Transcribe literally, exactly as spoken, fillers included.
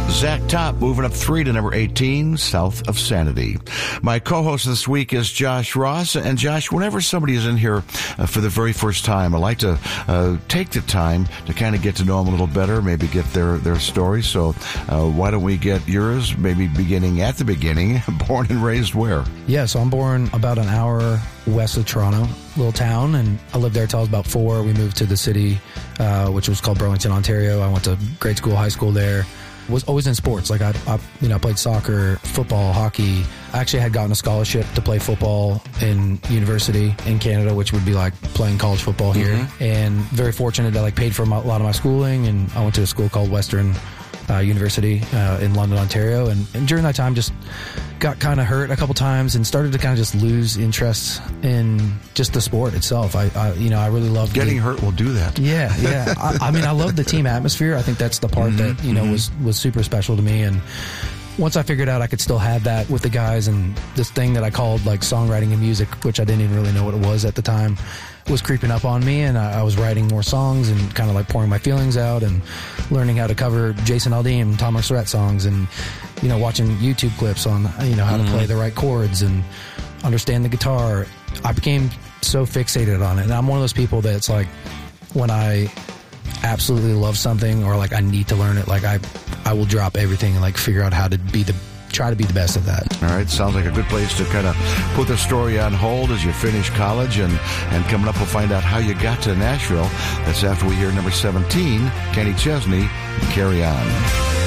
Zach Top moving up three to number eighteen, South of Sanity. My co-host this week is Josh Ross. And Josh, whenever somebody is in here uh, for the very first time, I like to uh, take the time to kind of get to know them a little better, maybe get their, their story. So uh, why don't we get yours, maybe beginning at the beginning, born and raised where? Yeah, so I'm born about an hour west of Toronto, little town, and I lived there till I was about four. We moved to the city, uh, which was called Burlington, Ontario. I went to grade school, high school there. Was always in sports. Like I, I, you know, played soccer, football, hockey. I actually had gotten a scholarship to play football in university in Canada, which would be like playing college football here. Mm-hmm. And very fortunate that like paid for my, a lot of my schooling. And I went to a school called Western uh, University uh, in London, Ontario. And, and during that time, just got kind of hurt a couple times and started to kind of just lose interest in just the sport itself. I, I you know, I really loved getting the, hurt will do that. Yeah, yeah. I, I mean, I love the team atmosphere. I think that's the part mm-hmm, that you know mm-hmm. was was super special to me. And once I figured out I could still have that with the guys, and this thing that I called like songwriting and music, which I didn't even really know what it was at the time, was creeping up on me, and I, I was writing more songs and kind of like pouring my feelings out and learning how to cover Jason Aldean and Tom Surratt songs, and you know, watching YouTube clips on you know how mm-hmm. to play the right chords and understand the guitar. I became so fixated on it, and I'm one of those people that's like, when I absolutely love something or like I need to learn it, like I I will drop everything and like figure out how to be the try to be the best at that. All right, sounds like a good place to kind of put the story on hold as you finish college, and, and coming up we'll find out how you got to Nashville. That's after we hear number seventeen, Kenny Chesney, Carry On.